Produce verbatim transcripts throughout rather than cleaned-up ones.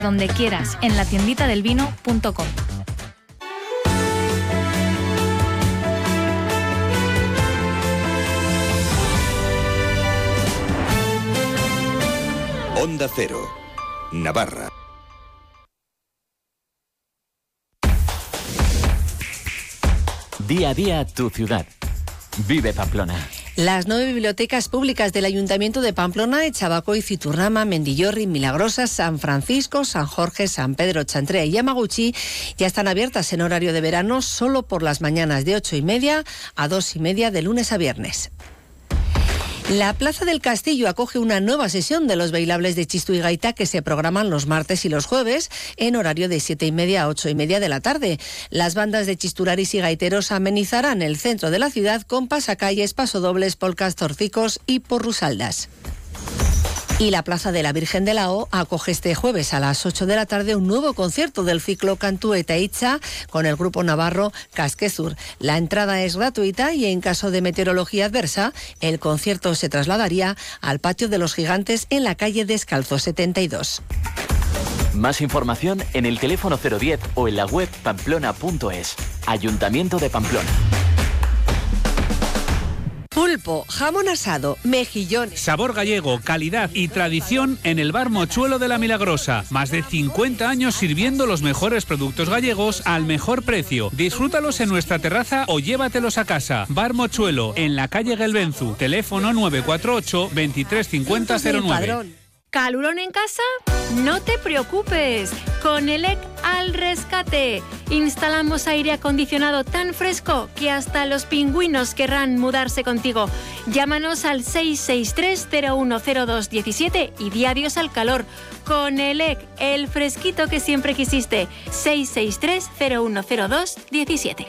donde quieras, en la tiendita del vino punto com. Onda Cero, Navarra. Día a día tu ciudad. Vive Pamplona. Las nueve bibliotecas públicas del Ayuntamiento de Pamplona, Echabacoy, Citurrama, Mendillorri, Milagrosa, San Francisco, San Jorge, San Pedro, Chantrea y Yamaguchi ya están abiertas en horario de verano solo por las mañanas de ocho y media a dos y media de lunes a viernes. La Plaza del Castillo acoge una nueva sesión de los bailables de Chistu y Gaita que se programan los martes y los jueves en horario de siete y media a ocho y media de la tarde. Las bandas de chisturaris y gaiteros amenizarán el centro de la ciudad con pasacalles, pasodobles, polcas, torcicos y porrusaldas. Y la Plaza de la Virgen de la O acoge este jueves a las ocho de la tarde un nuevo concierto del ciclo Cantú eta Itza con el grupo navarro Casquezur. La entrada es gratuita y en caso de meteorología adversa, el concierto se trasladaría al Patio de los Gigantes en la calle Descalzo setenta y dos. Más información en el teléfono cero diez o en la web pamplona punto es. Ayuntamiento de Pamplona. Pulpo, jamón asado, mejillones. Sabor gallego, calidad y tradición en el Bar Mochuelo de la Milagrosa. Más de cincuenta años sirviendo los mejores productos gallegos al mejor precio. Disfrútalos en nuestra terraza o llévatelos a casa. Bar Mochuelo, en la calle Gelbenzu. Teléfono nueve cuatro ocho, veintitrés cincuenta cero nueve. ¿Calurón en casa? No te preocupes. Con Elec al rescate. Instalamos aire acondicionado tan fresco que hasta los pingüinos querrán mudarse contigo. Llámanos al seis seis tres, cero uno cero dos uno siete y di adiós al calor. Con Elec, el fresquito que siempre quisiste. seis seis tres, cero uno cero dos uno siete.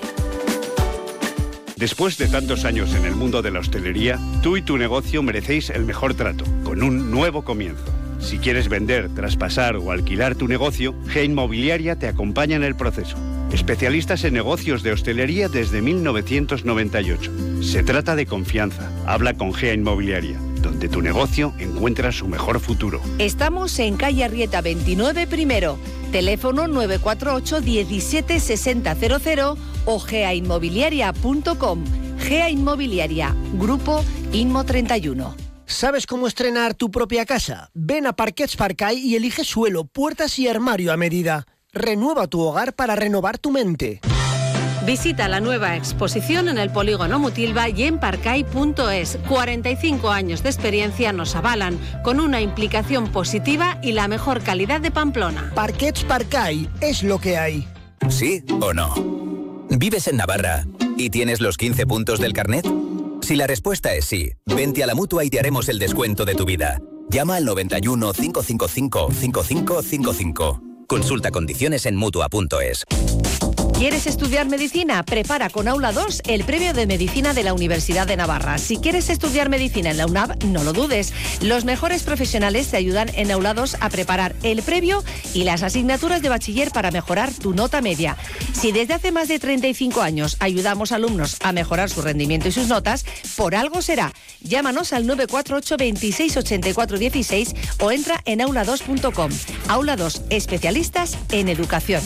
Después de tantos años en el mundo de la hostelería, tú y tu negocio merecéis el mejor trato, con un nuevo comienzo. Si quieres vender, traspasar o alquilar tu negocio, G Inmobiliaria te acompaña en el proceso. Especialistas en negocios de hostelería desde mil novecientos noventa y ocho. Se trata de confianza. Habla con G Inmobiliaria, donde tu negocio encuentra su mejor futuro. Estamos en calle Arrieta veintinueve primero. Teléfono nueve cuatro ocho, diecisiete sesenta cero cero o gea inmobiliaria punto com. Gea Inmobiliaria, Grupo Inmo treinta y uno. ¿Sabes cómo estrenar tu propia casa? Ven a Parquets Parcay y elige suelo, puertas y armario a medida. Renueva tu hogar para renovar tu mente. Visita la nueva exposición en el Polígono Mutilva y en parcay punto es. cuarenta y cinco años de experiencia nos avalan, con una implicación positiva y la mejor calidad de Pamplona. Parquets Parcay es lo que hay. ¿Sí o no? ¿Vives en Navarra y tienes los quince puntos del carnet? Si la respuesta es sí, vente a la Mutua y te haremos el descuento de tu vida. Llama al noventa y uno, cinco cinco cinco, cinco cinco cinco cinco. Consulta condiciones en mutua punto es. ¿Quieres estudiar medicina? Prepara con Aula dos el premio de medicina de la Universidad de Navarra. Si quieres estudiar medicina en la U N A V, no lo dudes. Los mejores profesionales te ayudan en Aula dos a preparar el previo y las asignaturas de bachiller para mejorar tu nota media. Si desde hace más de treinta y cinco años ayudamos a alumnos a mejorar su rendimiento y sus notas, por algo será. Llámanos al nueve cuatro ocho, veintiséis ochenta y cuatro dieciséis o entra en aula dos punto com. Aula dos, especialistas en educación.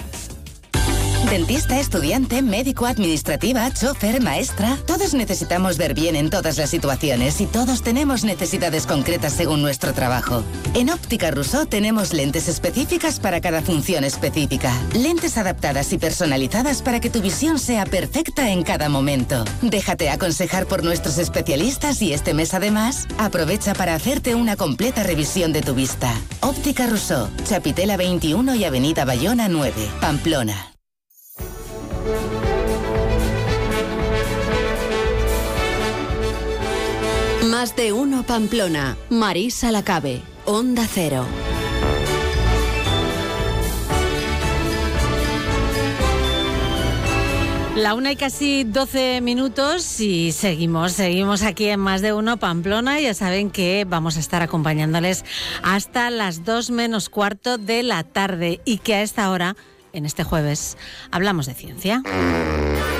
Dentista, estudiante, médico, administrativa, chofer, maestra... Todos necesitamos ver bien en todas las situaciones y todos tenemos necesidades concretas según nuestro trabajo. En Óptica Rousseau tenemos lentes específicas para cada función específica. Lentes adaptadas y personalizadas para que tu visión sea perfecta en cada momento. Déjate aconsejar por nuestros especialistas y este mes además, aprovecha para hacerte una completa revisión de tu vista. Óptica Rousseau, Chapitela veintiuno y Avenida Bayona nueve, Pamplona. Más de uno Pamplona. Marisa Lacabe, Onda Cero. La una y casi doce minutos y seguimos, seguimos aquí en Más de Uno Pamplona. Ya saben que vamos a estar acompañándoles hasta las dos menos cuarto de la tarde y que a esta hora, en este jueves, hablamos de ciencia.